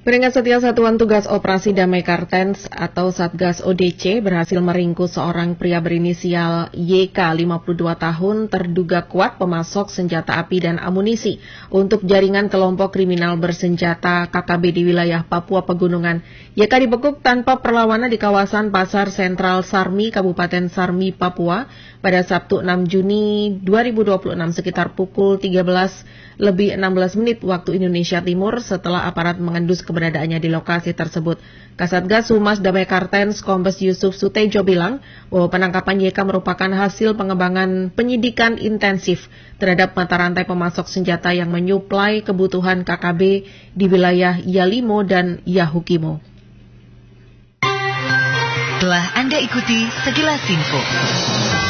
Peringkat setia Satuan Tugas Operasi Damai Kartens atau Satgas ODC berhasil meringkus seorang pria berinisial YK 52 tahun terduga kuat pemasok senjata api dan amunisi untuk jaringan kelompok kriminal bersenjata KKB di wilayah Papua Pegunungan. YK dibekuk tanpa perlawanan di kawasan Pasar Sentral Sarmi, Kabupaten Sarmi, Papua pada Sabtu 6 Juni 2026 sekitar pukul 13:16 waktu Indonesia Timur setelah aparat mengendus keberadaannya di lokasi tersebut. Kasatgas Humas Damai Kartens Kombes Yusuf Sutejo bilang bahwa penangkapan YK merupakan hasil pengembangan penyidikan intensif terhadap mata rantai pemasok senjata yang menyuplai kebutuhan KKB di wilayah Yalimo dan Yahukimo. Telah Anda ikuti sekilas info.